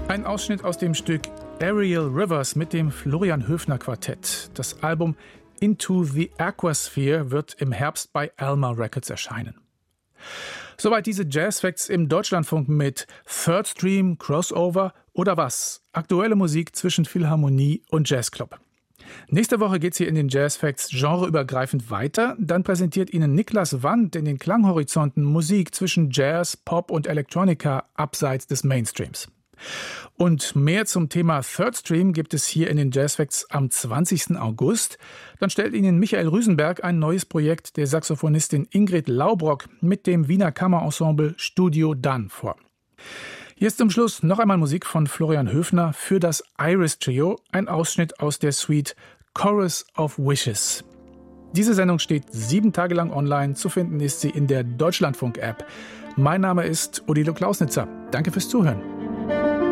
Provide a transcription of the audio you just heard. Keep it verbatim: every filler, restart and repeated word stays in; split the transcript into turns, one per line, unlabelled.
Ein Ausschnitt aus dem Stück Aerial Rivers mit dem Florian Höfner Quartett. Das Album Into the Aquasphere wird im Herbst bei Alma Records erscheinen. Soweit diese Jazz-Facts im Deutschlandfunk mit Third Stream, Crossover oder was? Aktuelle Musik zwischen Philharmonie und Jazzclub. Nächste Woche geht's hier in den Jazz-Facts genreübergreifend weiter. Dann präsentiert Ihnen Niklas Wandt in den Klanghorizonten Musik zwischen Jazz, Pop und Electronica abseits des Mainstreams. Und mehr zum Thema Third Stream gibt es hier in den Jazz-Facts am zwanzigsten August. Dann stellt Ihnen Michael Rüsenberg ein neues Projekt der Saxophonistin Ingrid Laubrock mit dem Wiener Kammerensemble Studio Dan vor. Hier ist zum Schluss noch einmal Musik von Florian Höfner für das Iris Trio, ein Ausschnitt aus der Suite Chorus of Wishes. Diese Sendung steht sieben Tage lang online, zu finden ist sie in der Deutschlandfunk-App. Mein Name ist Odilo Klausnitzer. Danke fürs Zuhören.